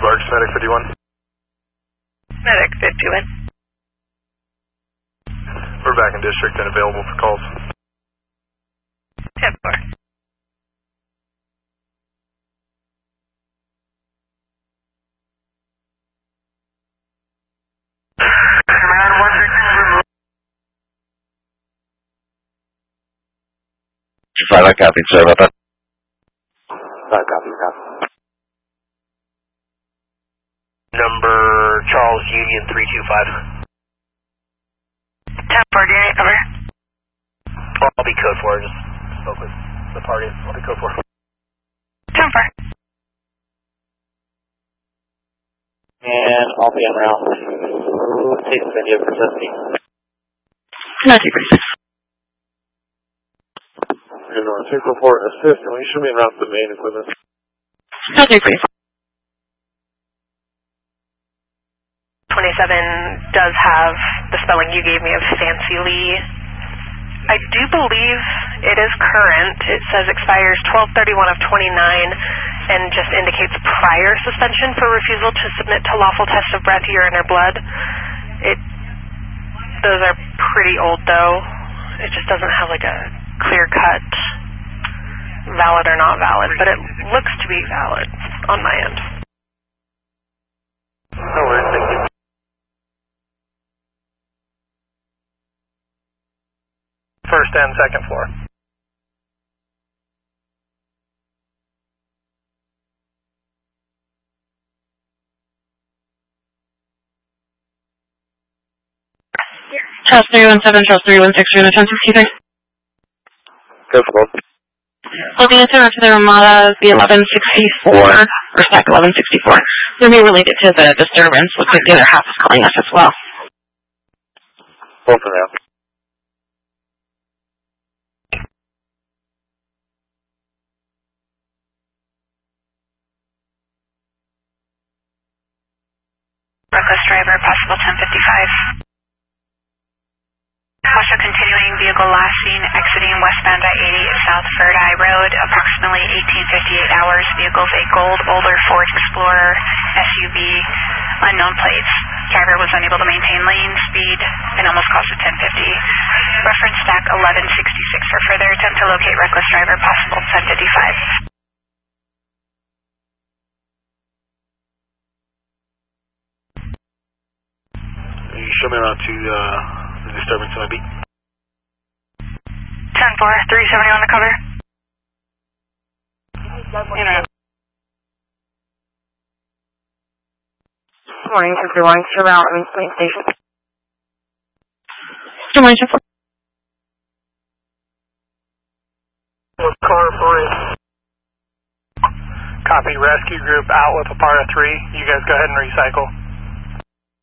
Larks, Medic 51. Medic 51. We're back in district and available for calls. 10-4. I copy, sorry about that. Copy. Number Charles Union 325. 10-4, do you need cover? I'll be code 4, just spoke with the party. I'll be code 4. 10-4. And I'll be en route. Take the video for testing. 93. Good North, 604, assist, and we should be en route to the main equipment. 93. 27 does have the spelling you gave me of Fancy Lee. I do believe it is current. It says expires 12/31 of 29 and just indicates prior suspension for refusal to submit to lawful test of breath, urine, or blood. Those are pretty old though. It just doesn't have like a clear cut valid or not valid, but it looks to be valid on my end. No worries, thank you. First and second floor. Charles 317, Charles 316, unit 1063. Go for both. Looking at the Ramada, the 1164, or stack 1164. Going to be related to the disturbance. Looks like the other half is calling us as well. Both of them. Reckless driver, possible 1055. Also continuing, vehicle last seen exiting westbound I-80 at South Third Eye Road, approximately 1858 hours. Vehicle's a gold older Ford Explorer SUV, unknown plates. Driver was unable to maintain lane speed and almost cost a 1050. Reference stack 1166 for further attempt to locate reckless driver, possible 1055. You show me around to the disturbance in my beat. 10-4, 370 on the cover. Good morning, 231, surround Plain Station. Good morning, 241. Car 3. Copy, rescue group out with Apara 3. You guys go ahead and recycle.